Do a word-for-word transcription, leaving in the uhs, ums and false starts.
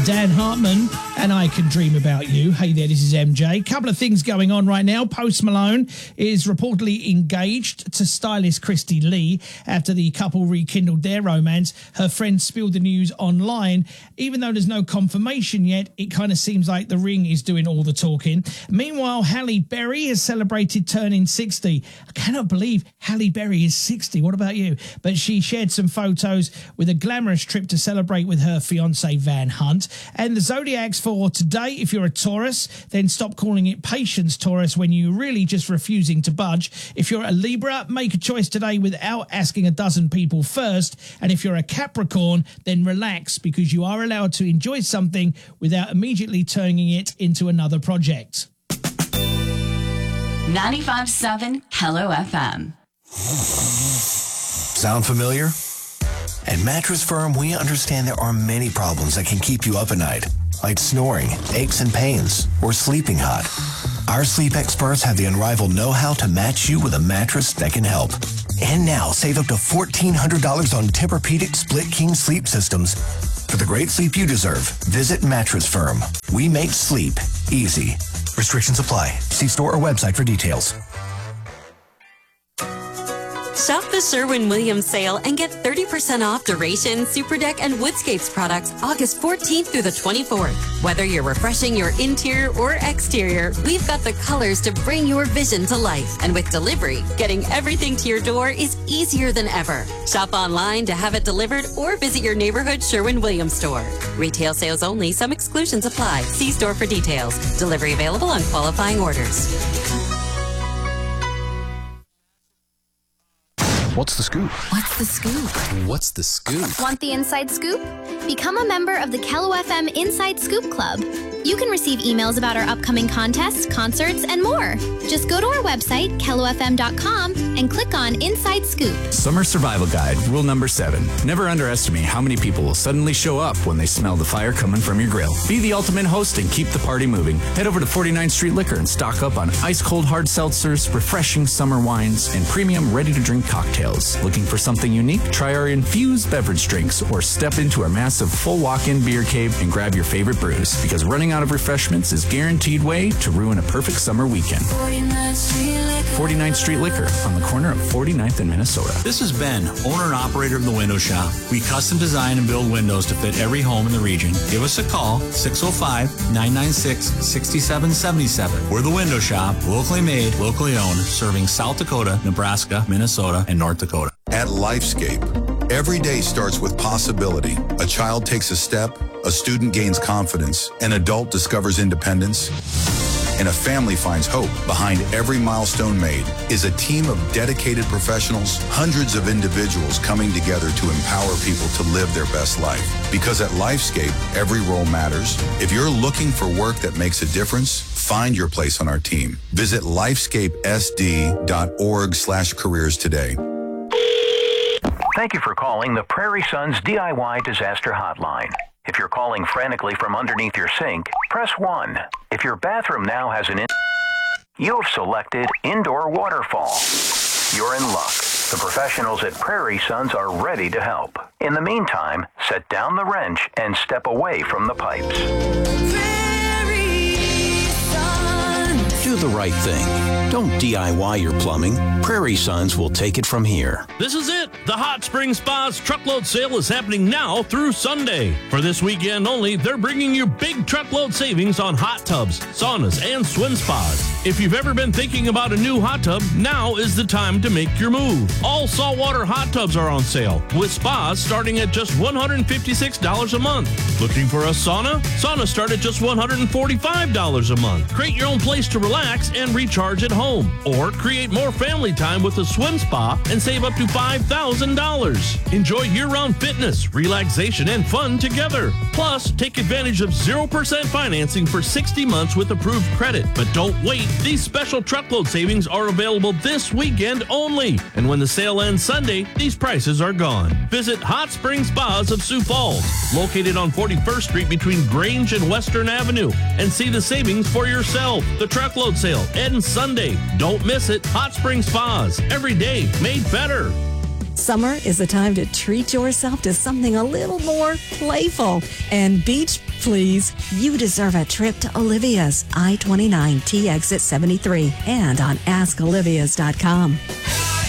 Dan Hartman and I Can Dream About You. Hey there, this is M J. Couple of things going on right now. Post Malone is reportedly engaged to stylist Christy Lee after the couple rekindled their romance. Her friends spilled the news online. Even though there's no confirmation yet, it kind of seems like the ring is doing all the talking. Meanwhile, Halle Berry has celebrated turning sixty. I cannot believe Halle Berry is sixty. What about you? But she shared some photos with a glamorous trip to celebrate with her fiancé Van Hunt. And the zodiacs for today: if you're a Taurus, then stop calling it patience Taurus when you're really just refusing to budge. If you're a Libra, make a choice today without asking a dozen people first. And if you're a Capricorn, then relax, because you are allowed to enjoy something without immediately turning it into another project. ninety-five point seven Hello F M. Sound familiar? At Mattress Firm, we understand there are many problems that can keep you up at night, like snoring, aches and pains, or sleeping hot. Our sleep experts have the unrivaled know-how to match you with a mattress that can help. And now, save up to fourteen hundred dollars on Tempur-Pedic Split King sleep systems. For the great sleep you deserve, visit Mattress Firm. We make sleep easy. Restrictions apply. See store or website for details. Shop the Sherwin-Williams sale and get thirty percent off Duration, Superdeck, and Woodscapes products August fourteenth through the twenty-fourth. Whether you're refreshing your interior or exterior, we've got the colors to bring your vision to life. And with delivery, getting everything to your door is easier than ever. Shop online to have it delivered or visit your neighborhood Sherwin-Williams store. Retail sales only. Some exclusions apply. See store for details. Delivery available on qualifying orders. What's the scoop? What's the scoop? What's the scoop? Want the inside scoop? Become a member of the Kello F M Inside Scoop Club. You can receive emails about our upcoming contests, concerts, and more. Just go to our website, kello f m dot com, and click on Inside Scoop. Summer Survival Guide, rule number seven. Never underestimate how many people will suddenly show up when they smell the fire coming from your grill. Be the ultimate host and keep the party moving. Head over to forty-ninth Street Liquor and stock up on ice-cold hard seltzers, refreshing summer wines, and premium ready-to-drink cocktails. Looking for something unique? Try our infused beverage drinks or step into our massive full walk-in beer cave and grab your favorite brews, because running out of refreshments is guaranteed way to ruin a perfect summer weekend. forty-ninth Street Liquor on the corner of forty-ninth and Minnesota. This is Ben, owner and operator of The Window Shop. We custom design and build windows to fit every home in the region. Give us a call, six oh five, nine nine six, six seven seven seven. We're The Window Shop, locally made, locally owned, serving South Dakota, Nebraska, Minnesota, and North Dakota. At Lifescape, every day starts with possibility. A child takes a step, a student gains confidence, an adult discovers independence, and a family finds hope. Behind every milestone made is a team of dedicated professionals, hundreds of individuals coming together to empower people to live their best life. Because at Lifescape, every role matters. If you're looking for work that makes a difference, find your place on our team. Visit lifescapesd.org slash careers today. Thank you for calling the Prairie Sons D I Y Disaster Hotline. If you're calling frantically from underneath your sink, press one. If your bathroom now has an in... You've selected indoor waterfall. You're in luck. The professionals at Prairie Sons are ready to help. In the meantime, set down the wrench and step away from the pipes. Do the right thing. Don't D I Y your plumbing. Prairie Sons will take it from here. This is it. The Hot Spring Spa's truckload sale is happening now through Sunday. For this weekend only, they're bringing you big truckload savings on hot tubs, saunas, and swim spas. If you've ever been thinking about a new hot tub, now is the time to make your move. All saltwater hot tubs are on sale, with spas starting at just one hundred fifty-six dollars a month. Looking for a sauna? Saunas start at just one hundred forty-five dollars a month. Create your own place to relax and recharge at home. Or create more family time with a swim spa and save up to five thousand dollars. Enjoy year-round fitness, relaxation, and fun together. Plus, take advantage of zero percent financing for sixty months with approved credit. But don't wait. These special truckload savings are available this weekend only. And when the sale ends Sunday, these prices are gone. Visit Hot Spring Spas of Sioux Falls, located on forty-first Street between Grange and Western Avenue, and see the savings for yourself. The truckload sale ends Sunday. Don't miss it. Hot Spring Spas. Every day made better. Summer is the time to treat yourself to something a little more playful. And beach Please, you deserve a trip to Olivia's I twenty-nine T Exit seventy-three and on ask olivias dot com.